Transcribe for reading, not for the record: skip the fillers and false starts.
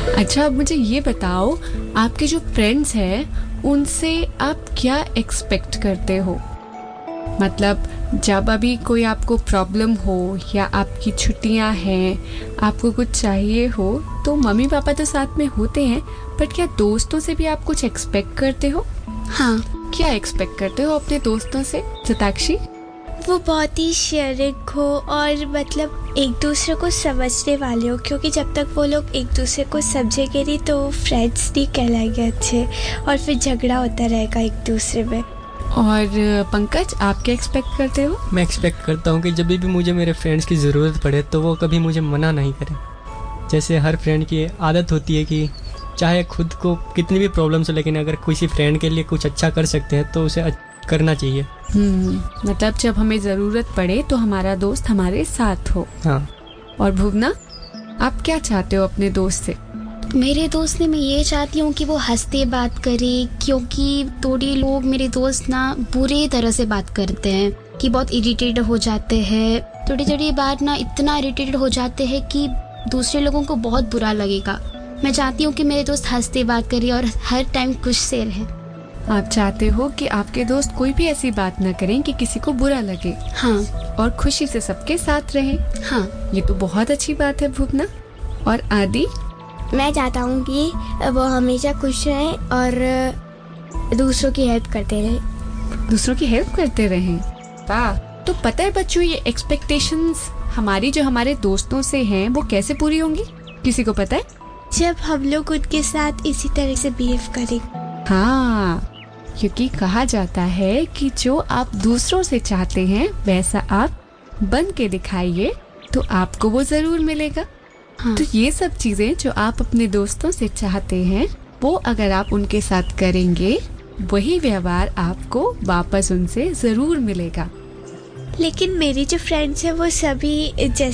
अच्छा, अब मुझे ये बताओ, आपके जो फ्रेंड्स हैं उनसे आप क्या एक्सपेक्ट करते हो? मतलब जब अभी कोई आपको प्रॉब्लम हो या आपकी छुट्टियां हैं, आपको कुछ चाहिए हो, तो मम्मी पापा तो साथ में होते हैं, बट क्या दोस्तों से भी आप कुछ एक्सपेक्ट करते हो? हाँ, क्या एक्सपेक्ट करते हो अपने दोस्तों से, सताक्षी? वो बहुत ही शेयरिंग हो और मतलब एक दूसरे को समझने वाले हो, क्योंकि जब तक वो लोग एक दूसरे को समझेंगे नहीं तो फ्रेंड्स नहीं कहलाएंगे अच्छे, और फिर झगड़ा होता रहेगा एक दूसरे में। और पंकज, आप क्या एक्सपेक्ट करते हो? मैं एक्सपेक्ट करता हूँ कि जब भी मुझे मेरे फ्रेंड्स की ज़रूरत पड़े तो वो कभी मुझे मना नहीं करें। जैसे हर फ्रेंड की आदत होती है कि चाहे खुद को कितनी भी प्रॉब्लम्स हो, लेकिन अगर किसी फ्रेंड के लिए कुछ अच्छा कर सकते हैं तो उसे करना चाहिए। मतलब जब हमें ज़रूरत पड़े तो हमारा दोस्त हमारे साथ हो। हाँ। और भुवना, आप क्या चाहते हो अपने दोस्त से? मेरे दोस्त ने मैं ये चाहती हूँ कि वो हंसते बात करे, क्योंकि थोड़े लोग मेरे दोस्त ना बुरे तरह से बात करते हैं कि बहुत इरिटेट हो जाते हैं। थोड़ी थोड़ी बात ना इतना इरिटेट हो जाते हैं कि दूसरे लोगों को बहुत बुरा लगेगा। मैं चाहती हूँ कि मेरे दोस्त हंसते बात करे और हर टाइम खुश से रहे। आप चाहते हो कि आपके दोस्त कोई भी ऐसी बात न करें कि किसी को बुरा लगे। हाँ। और खुशी से सबके साथ रहें। हाँ, ये तो बहुत अच्छी बात है भुवना। और आदि? मैं चाहता हूँ कि वो हमेशा खुश रहें और दूसरों की हेल्प करते रहें। दूसरों की हेल्प करते रहें। तो पता है बच्चों, ये एक्सपेक्टेशंस हमारी जो हमारे दोस्तों से हैं वो कैसे पूरी होंगी? किसी को पता है? जब हम लोग उनके साथ इसी तरह से बिहेव करें। हाँ, क्योंकि कहा जाता है कि जो आप दूसरों से चाहते हैं वैसा आप बन के दिखाइए तो आपको वो जरूर मिलेगा। हाँ। तो ये सब चीजें जो आप अपने दोस्तों से चाहते हैं वो अगर आप उनके साथ करेंगे, वही व्यवहार आपको वापस उनसे जरूर मिलेगा। लेकिन मेरी जो फ्रेंड्स हैं वो सभी जैसे